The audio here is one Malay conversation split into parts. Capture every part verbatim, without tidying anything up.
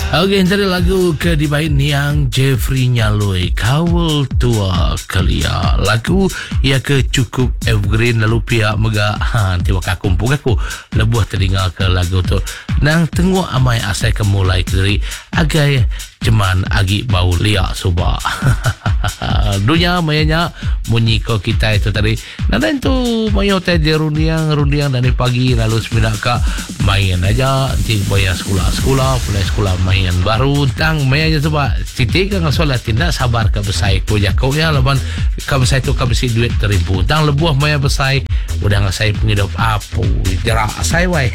Okey, tadi lagu ke di baik Niang Jeffrey Nyalui Kawal Tua Kelia. Lagu ia ke cukup evergreen lalu pihak mega ha tiwa kakumpung aku lebuh terdengar ke lagu tu. Nang tengok amai asai ke mulai kiri agai cuman agi bau liak suba. Dunia mayanya bunyi ko kita itu tadi. Nanti tu mayo tadi rundiang rundiang dari pagi lalu sepindah ke main aja nanti bayar sekolah-sekolah pulai sekolah main baru tang main aja coba titik kan solat tidak sabar ke besai ko jakau ya laban ke besai tu ke besi duit teribu tang lebuah main besai udah ngasai penghidup apa jarak asai wai.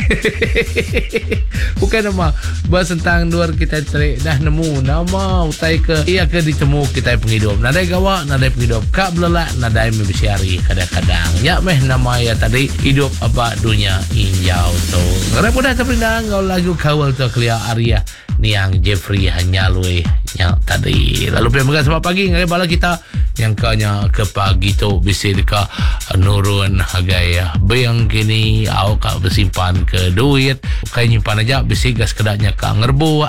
Bukan nama bahas tentang luar kita tadi dah nemu nama utai ke iya ke ditemu kita penghidup nadai gawa nadai penghidup kak belelak nadai membisiari kadang-kadang ya meh nama ya tadi hidup apa dunia injau tu ngare mudah terpindah ngau lagu Kawal Tua Kelia Arya Niang Jeffrey Nyalui yang tadi lalu pergi sama pagi ngare bala kita yang kanya ke pagi tu bisi deka nurun hagai bayang kini au kak bersimpan ke duit kai nyimpan aja bisi gas kedaknya ka ngerbu.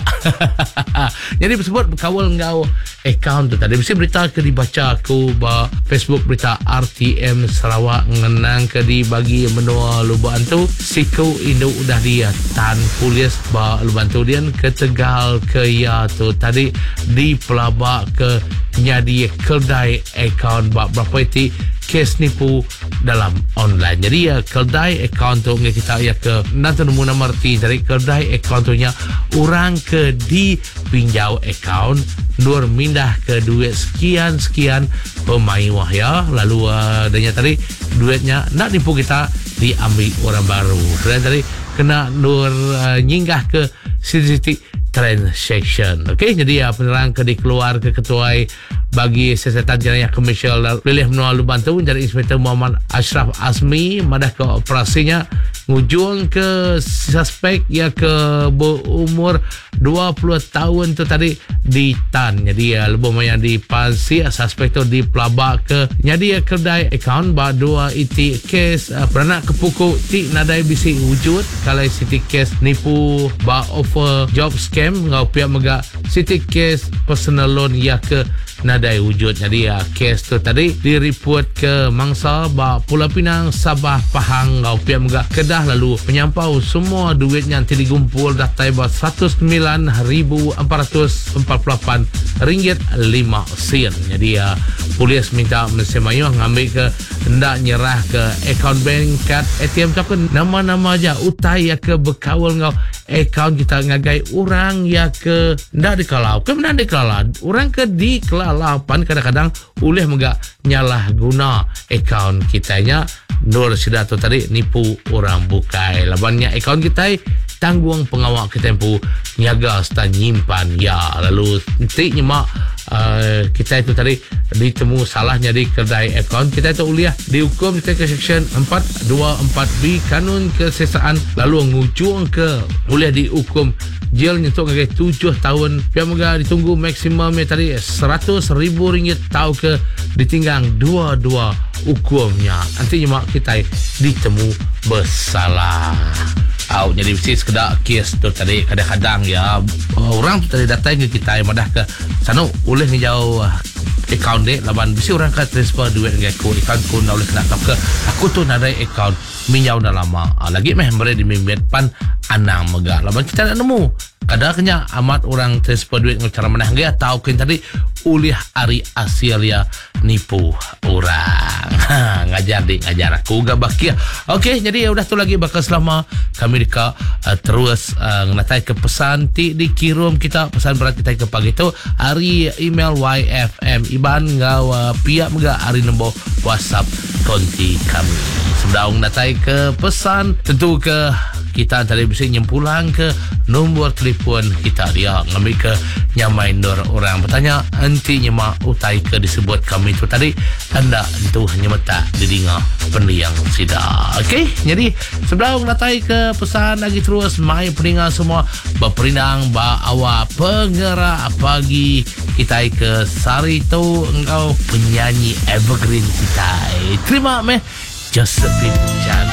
Jadi sebut kawal ngau account tu tadi bisi berita ke dibaca aku ba Facebook berita R T M Sarawak ngenang ke dibagi menua lubaan tu siku Indo udah dia tan polis ba lubaan tu dian ke Tegal ke ya tu tadi di pelabak ke nyadi kedai account ba berapa itu kes nipu dalam online. Jadi ya kedai account tu kita ya ke nanti nemu nama arti dari kedai account tu nya orang ke di pinjau account nur mindah ke duit sekian sekian pemain wah ya lalu uh, adanya tadi duitnya nak nipu kita diambil orang baru dan tadi kena nur uh, nyinggah ke sidik transaction. Okey, jadi ya penerang ke dikeluar ke ketua bagi siasatan jenayah komersial pilih menua Lubang tu jadi Inspektor Muhammad Ashraf Azmi madah ke operasinya ngujung ke suspek ya ke berumur dua puluh tahun tu tadi di tan jadi ya lebih banyak di pansi suspek tu di pelabak ke jadi ya kedai account ba dua iti kes uh, beranak kepukul ti nadai bisi wujud kalau siti kes nipu ba offer job scam ngau pihak mega siti kes personal loan ya ke nadai wujud. Jadi ya kes tu tadi direport ke mangsa ba Pulau Pinang Sabah Pahang ngau pihak mega Kedah lalu penyampau semua duitnya nanti digumpul dah taiba seratus sembilan ribu empat ratus empat puluh lapan ringgit lima sen. Jadi ya polis minta mensemayuh ngambil ke hendak nyerah ke akaun bank kad A T M token nama-nama aja utai ya ke berkawal ngau akaun kita ngagai orang ya ke ndak dikalau ke mana dikalau orang ke dikelalapan kadang-kadang uleh mega nyalah guna akaun kitanya nur sudah tu tadi nipu orang bukai labannya akaun kita tanggung pengawal kita tempu niaga serta nyimpan ya lalu nanti nyemak uh, kita itu tadi ditemu salahnya di kedai akaun kita itu uliah dihukum kita ke section empat dua empat B kanun kesesaan lalu ngujung ke uliah dihukum jail nyentuh ngagai tujuh tahun pihak moga ditunggu maksimumnya tadi seratus ribu ringgit tahu ke ditinggang dua-dua hukumnya nanti nyemak kita ditemu bersalah. Oh, jadi mesti sekedar kes tu tadi kadang-kadang ya orang tu tadi datang ke kita yang madah ke sana boleh ngejauh account dek laban mesti orang kan transfer duit dengan aku account ku nak boleh kena ke aku tu nak ada account minjau dah lama ah, lagi meh mereka di mimbet pan anang megah laban kita nak nemu kadang-kadang amat orang transfer duit dengan cara menang dia tahu kan tadi ulih hari hasil ya nipu orang ha, ngajar dik ngajar aku gak bakia. Okey, jadi ya udah tu lagi bakal selama kami deka uh, terus uh, ngatai ke pesan ti dikirim kita pesan berat kita ke pagi tu hari email Y F M iban ngau uh, pihak mega hari nombor WhatsApp konti kami sebelum ngatai ke pesan tentu ke kita tadi bisa nyempulang ke nombor telefon kita dia ngambil ke nyamai nur orang bertanya nanti nyemak utai ke disebut kami itu tadi anda itu hanya mata didengar pendiang sida. Okey, jadi sebelum natai ke pesan lagi terus mai pendengar semua berperindang ba awak penggerak pagi kita ke sari tu engkau penyanyi evergreen kita terima meh Josephine Chan.